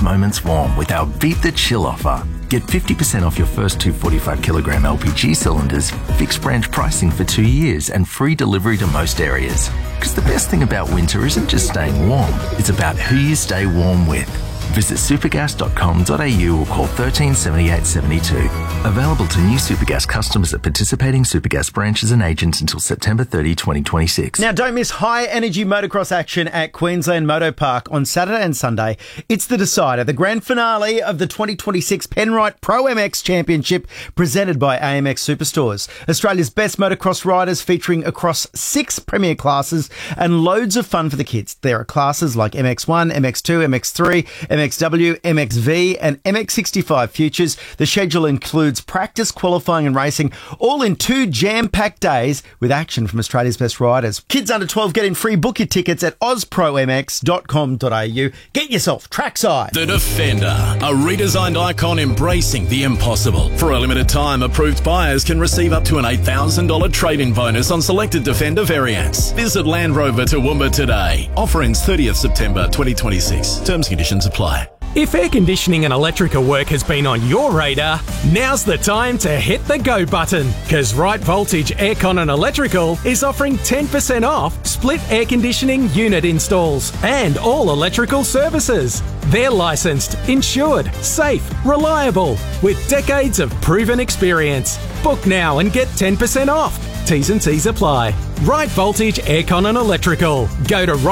moments warm with our Beat the Chill offer. Get 50% off your first 245kg LPG cylinders, fixed branch pricing for 2 years and free delivery to most areas. Because the best thing about winter isn't just staying warm, it's about who you stay warm with. Visit supergas.com.au or call 13 78 72. Available to new Supergas customers at participating Supergas branches and agents until September 30, 2026. Now, don't miss high-energy motocross action at Queensland Moto Park on Saturday and Sunday. It's the decider, the grand finale of the 2026 Penrite Pro MX Championship presented by AMX Superstores. Australia's best motocross riders featuring across 6 premier classes and loads of fun for the kids. There are classes like MX1, MX2, MX3, MXW, MXV and MX65 futures. The schedule includes practice, qualifying and racing, all in 2 jam-packed days with action from Australia's best riders. Kids under 12 getting free. Book your tickets at ozpromx.com.au. Get yourself trackside. The Defender, a redesigned icon embracing the impossible. For a limited time, approved buyers can receive up to an $8,000 trade-in bonus on selected Defender variants. Visit Land Rover Toowoomba today. Offer ends 30th September 2026. Terms and conditions apply. If air conditioning and electrical work has been on your radar, now's the time to hit the go button, because Right Voltage Aircon and Electrical is offering 10% off split air conditioning unit installs and all electrical services. They're licensed, insured, safe, reliable, with decades of proven experience. Book now and get 10% off. T's and C's apply. Right Voltage Aircon and Electrical. Go to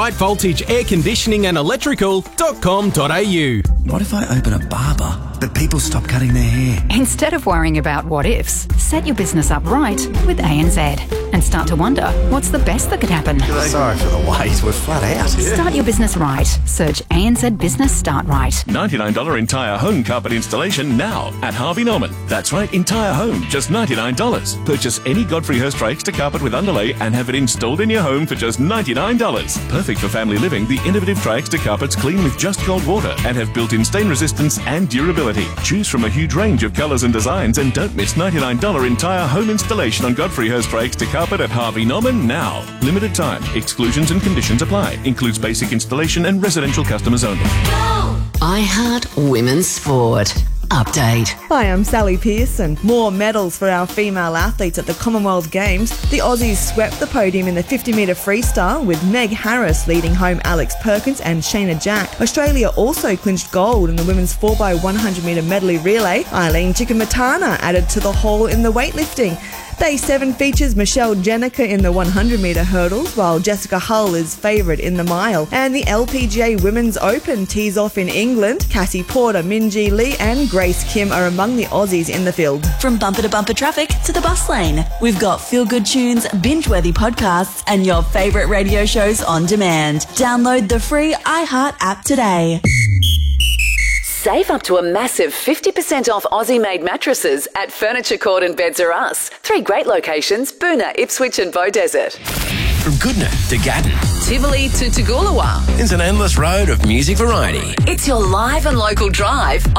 rightvoltageairconditioningandelectrical.com.au. What if I open a barber, but people stop cutting their hair? Instead of worrying about what ifs, set your business up right with ANZ and start to wonder what's the best that could happen. Sorry for the wait, we're flat out. Start your business right. Search ANZ Business Start Right. $99 entire home carpet installation now at Harvey Norman. That's right, entire home, just $99. Purchase any Godfrey Hirst extra carpet with underlay and have it installed in your home for just $99. Perfect for family living, the innovative Tri-Extra carpets clean with just cold water and have built-in stain resistance and durability. Choose from a huge range of colours and designs and don't miss $99 entire home installation on Godfrey Hirst Tri-Extra carpet at Harvey Norman now. Limited time. Exclusions and conditions apply. Includes basic installation and residential customers only. I Heart Women's Sport. Update. Hi, I'm Sally Pearson. More medals for our female athletes at the Commonwealth Games. The Aussies swept the podium in the 50-metre freestyle with Meg Harris leading home Alex Perkins and Shayna Jack. Australia also clinched gold in the women's 4x100-metre medley relay. Eileen Chikamatana added to the haul in the weightlifting. Day 7 features Michelle Jenica in the 100-metre hurdles, while Jessica Hull is favourite in the mile. And the LPGA Women's Open tees off in England. Cassie Porter, Minjee Lee and Grace Kim are among the Aussies in the field. From bumper-to-bumper traffic to the bus lane, we've got feel-good tunes, binge-worthy podcasts and your favourite radio shows on demand. Download the free iHeart app today. Save up to a massive 50% off Aussie-made mattresses at Furniture Court and Beds R Us. 3 great locations, Boonah, Ipswich and Beaudesert. From Goodna to Gatton, Tivoli to Toogoolawah. it's an endless road of music variety. It's your live and local drive